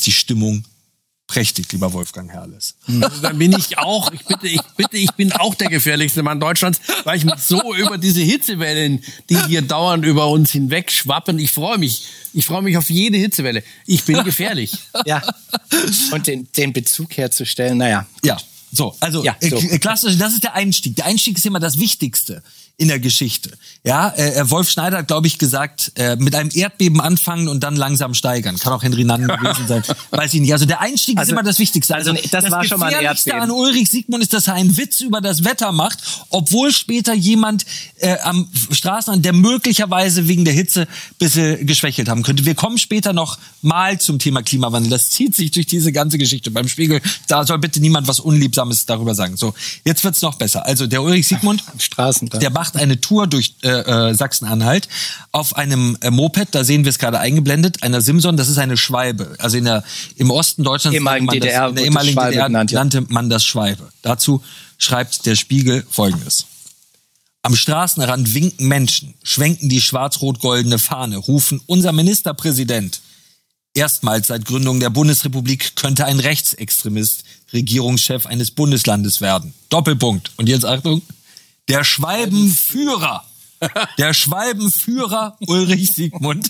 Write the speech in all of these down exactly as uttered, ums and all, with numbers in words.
ist die Stimmung prächtig, lieber Wolfgang Herrles. Also dann bin ich auch, ich bitte, ich bitte, ich bin auch der gefährlichste Mann Deutschlands, weil ich mich so über diese Hitzewellen, die hier dauernd über uns hinweg schwappen, ich freue mich, ich freue mich auf jede Hitzewelle. Ich bin gefährlich. Ja. Und den, den Bezug herzustellen, naja. Ja, so, also Ja, so. Äh, klassisch, das ist der Einstieg. Der Einstieg ist immer das Wichtigste in der Geschichte. Ja, äh, Wolf Schneider hat, glaube ich, gesagt, äh, mit einem Erdbeben anfangen und dann langsam steigern. Kann auch Henry Nannen gewesen sein. Weiß ich nicht. Also der Einstieg Also, ist immer das Wichtigste. also das, das war schon mal ein Gefährlichste Erdbeben. an Ulrich Siegmund ist, dass er einen Witz über das Wetter macht, obwohl später jemand äh, am Straßenrand, der möglicherweise wegen der Hitze ein bisschen geschwächelt haben könnte. Wir kommen später noch mal zum Thema Klimawandel. Das zieht sich durch diese ganze Geschichte. Beim Spiegel, da soll bitte niemand was Unliebsames darüber sagen. So, jetzt wird's noch besser. Also der Ulrich Siegmund, Straßen da. der macht eine Tour durch äh, äh, Sachsen-Anhalt auf einem äh, Moped, da sehen wir es gerade eingeblendet, einer Simson, das ist eine Schwalbe. Also in der, im Osten Deutschlands Ehemaligen man D D R das, in der wurde ehemaligen Schwalbe D D R genannt, ja. nannte man das Schwalbe. Dazu schreibt der Spiegel Folgendes. Am Straßenrand winken Menschen, schwenken die schwarz-rot-goldene Fahne, rufen unser Ministerpräsident. Erstmals seit Gründung der Bundesrepublik könnte ein Rechtsextremist Regierungschef eines Bundeslandes werden. Doppelpunkt. Und jetzt Achtung. Der Schwalbenführer. Der Schwalbenführer Ulrich Siegmund.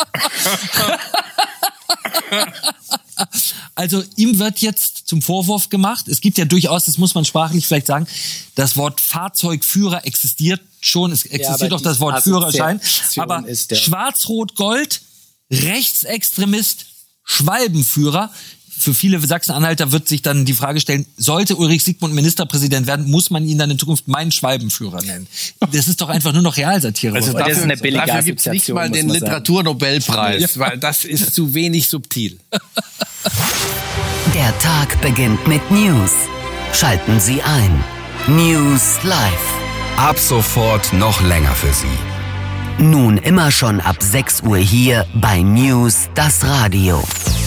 Also ihm wird jetzt zum Vorwurf gemacht, es gibt ja durchaus, das muss man sprachlich vielleicht sagen, das Wort Fahrzeugführer existiert schon, es existiert ja, auch das Wort Führerschein, aber ist der Schwarz-Rot-Gold, Rechtsextremist, Schwalbenführer. Für viele Sachsen-Anhalter wird sich dann die Frage stellen, sollte Ulrich Siegmund Ministerpräsident werden, muss man ihn dann in Zukunft meinen Schwalbenführer nennen. Das ist doch einfach nur noch Realsatire. Also das ist eine billige dafür gibt's nicht Assoziation, mal muss den man sagen. Literaturnobelpreis, weil das ist zu wenig subtil. Der Tag beginnt mit News. Schalten Sie ein. News Live. Ab sofort noch länger für Sie. Nun immer schon ab sechs Uhr hier bei News, das Radio.